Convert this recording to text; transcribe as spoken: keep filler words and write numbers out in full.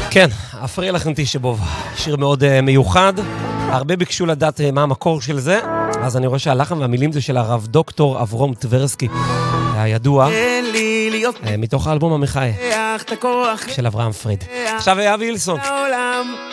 כן, אפריל לכם תשבוב, שיר מאוד uh, מיוחד, הרבה ביקשו לדעת uh, מה המקור של זה, אז אני רואה שהלחן והמילים זה של הרב דוקטור אברום טברסקי, הידוע, uh, מתוך האלבום המחאה של אברהם פריד. עכשיו אבי הילסון.